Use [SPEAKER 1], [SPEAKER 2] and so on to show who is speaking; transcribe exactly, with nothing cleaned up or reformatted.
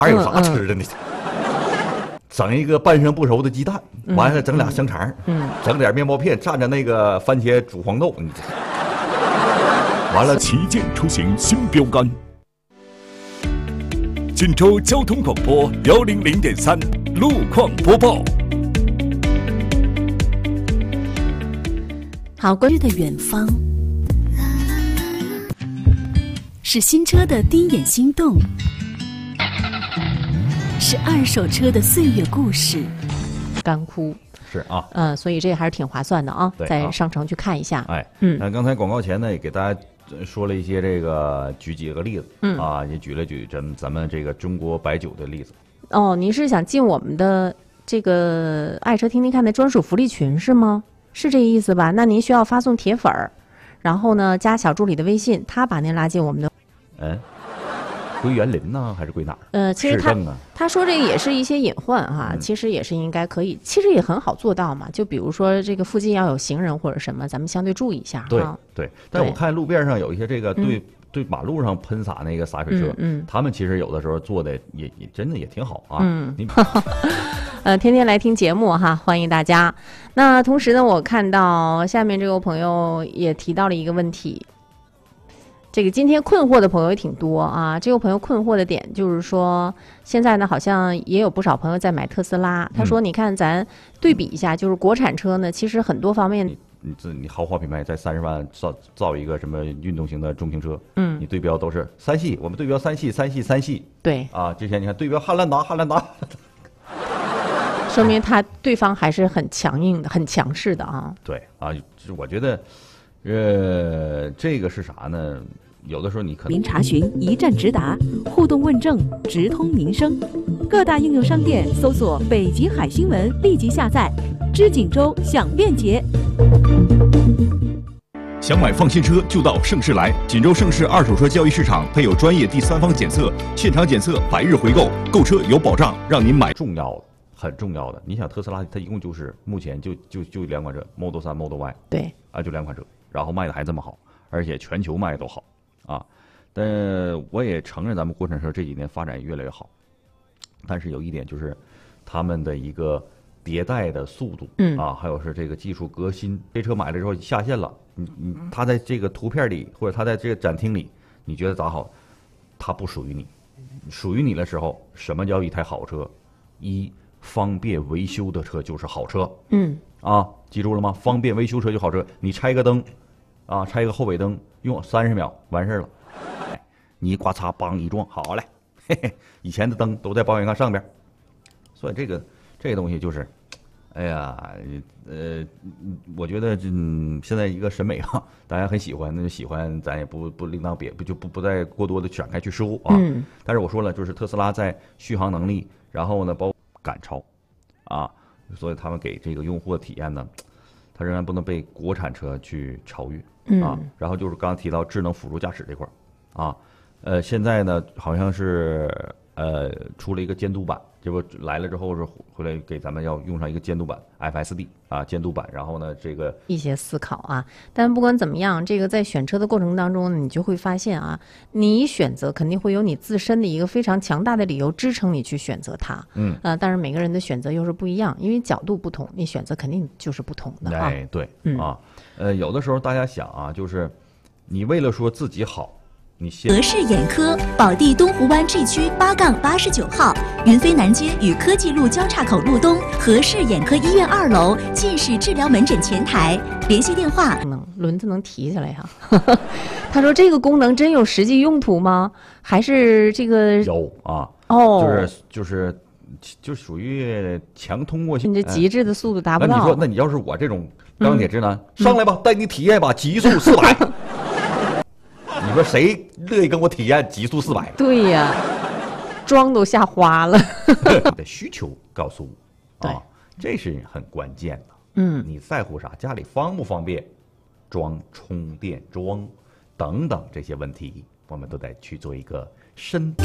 [SPEAKER 1] 哪有啥吃的呢？嗯、整一个半生不熟的鸡蛋，完了整俩香肠，嗯，整点面包片，蘸着那个番茄煮黄豆，你这完了。
[SPEAKER 2] 旗舰出行新标杆，锦州交通广播幺零零点三路况播报。
[SPEAKER 3] 好，关于的远方。是新车的第一眼心动，是二手车的岁月故事。
[SPEAKER 4] 干枯
[SPEAKER 1] 是啊，
[SPEAKER 4] 嗯，所以这还是挺划算的啊，在商城去看一下。
[SPEAKER 1] 哎，嗯，那刚才广告前呢，也给大家说了一些这个，举几个例子，嗯啊，也举了举咱咱们这个中国白酒的例子。
[SPEAKER 4] 哦，您是想进我们的这个爱车听听看的专属福利群是吗？是这意思吧？那您需要发送铁粉儿，然后呢加小助理的微信，他把您拉进我们的。
[SPEAKER 1] 嗯，归园林呢，还是归哪儿？
[SPEAKER 4] 呃，其实他、
[SPEAKER 1] 啊、
[SPEAKER 4] 他说这个也是一些隐患哈、嗯，其实也是应该可以，其实也很好做到嘛。就比如说这个附近要有行人或者什么，咱们相对注意一下。
[SPEAKER 1] 对对，但我看路边上有一些这个对、嗯、对马路上喷洒那个洒水车，嗯，嗯他们其实有的时候做的也也真的也挺好啊。
[SPEAKER 4] 嗯，呃，天天来听节目哈，欢迎大家。那同时呢，我看到下面这位朋友也提到了一个问题。这个今天困惑的朋友也挺多啊，这位朋友困惑的点就是说，现在呢好像也有不少朋友在买特斯拉。他说：“你看，咱对比一下，就是国产车呢，其实很多方面，
[SPEAKER 1] 你你这你豪华品牌在三十万造造一个什么运动型的中型车，
[SPEAKER 4] 嗯，
[SPEAKER 1] 你对标都是三系，我们对标三系，三系，三系，
[SPEAKER 4] 对
[SPEAKER 1] 啊，之前你看对标汉兰达，汉兰达，
[SPEAKER 4] 说明他对方还是很强硬的，很强势的啊。
[SPEAKER 1] 对啊，我觉得，呃，这个是啥呢？”有的时候你可能
[SPEAKER 3] 您查询一站直达，互动问政，直通民生。各大应用商店搜索北极海新闻，立即下载。知锦州享便捷。
[SPEAKER 2] 想买放心车就到盛世来，锦州盛世二手车交易市场配有专业第三方检测，现场检测，百日回购，购车有保障，让您买。
[SPEAKER 1] 重要的，很重要的。你想特斯拉，它一共就是目前就就就两款车 ，Model 三、Model Y，
[SPEAKER 4] 对，
[SPEAKER 1] 啊，就两款车，然后卖的还这么好，而且全球卖的都好。啊，但我也承认咱们国产车这几年发展越来越好，但是有一点就是他们的一个迭代的速度，嗯啊，还有是这个技术革新。这车买了之后下线了，你你它在这个图片里或者它在这个展厅里，你觉得咋好？它不属于你，属于你的时候，什么叫一台好车？一方便维修的车就是好车，
[SPEAKER 4] 嗯
[SPEAKER 1] 啊，记住了吗？方便维修车就好车，你拆个灯。啊，拆个后尾灯用三十秒完事了，你刮嚓梆一撞，好嘞，嘿嘿，以前的灯都在保险杠上边，所以这个这个东西就是，哎呀，呃，我觉得嗯，现在一个审美啊，大家很喜欢，那就喜欢，咱也不不另当别不就不不再过多的展开去说啊。
[SPEAKER 4] 嗯。
[SPEAKER 1] 但是我说了，就是特斯拉在续航能力，然后呢，包括赶超，啊，所以他们给这个用户的体验呢，它仍然不能被国产车去超越。啊，然后就是刚刚提到智能辅助驾驶这块儿，啊，呃，现在呢好像是呃出了一个监督版，这不来了之后是回来给咱们要用上一个监督版 F S D 啊，监督版，然后呢这个
[SPEAKER 4] 一些思考啊，但不管怎么样，这个在选车的过程当中，你就会发现啊，你选择肯定会有你自身的一个非常强大的理由支撑你去选择它，嗯，呃，但是每个人的选择又是不一样，因为角度不同，你选择肯定就是不同的啊。
[SPEAKER 1] 哎，对，嗯啊。呃，有的时候大家想啊，就是你为了说自己好，你先
[SPEAKER 5] 和氏眼科，宝地东湖湾 G 区八杠八十九号，云飞南街与科技路交叉口路东，和氏眼科医院二楼近视治疗门诊前台，联系电话。
[SPEAKER 4] 能轮子能提起来呀、啊？他说这个功能真有实际用途吗？还是这个
[SPEAKER 1] 有啊？
[SPEAKER 4] 哦，
[SPEAKER 1] 就是就是就属于强通过性，
[SPEAKER 4] 你这极致的速度达不到。
[SPEAKER 1] 那你说，那你要是我这种钢铁直男，嗯、上来吧，带你体验吧，极速四百。你说谁乐意跟我体验极速四百？
[SPEAKER 4] 对呀，妆都吓花了。
[SPEAKER 1] 你的需求告诉我，啊，这是很关键的。
[SPEAKER 4] 嗯，
[SPEAKER 1] 你在乎啥？家里方不方便？装充电桩等等这些问题，我们都得去做一个深。